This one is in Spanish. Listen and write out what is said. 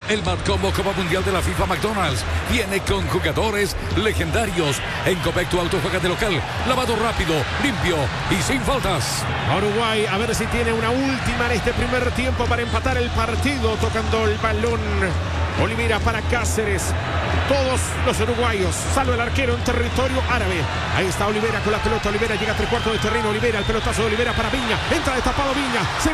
El Mad Combo Copa Mundial de la FIFA McDonald's viene con jugadores legendarios. En Copec tu auto juega de local. Lavado rápido, limpio y sin faltas. Uruguay, a ver si tiene una última en este primer tiempo para empatar el partido. Tocando el balón Olivera para Cáceres. Todos los uruguayos, salvo el arquero en territorio árabe. Ahí está Olivera con la pelota. Olivera llega a 3/4 de terreno. Olivera, el pelotazo de Olivera para Viña. Entra destapado Viña.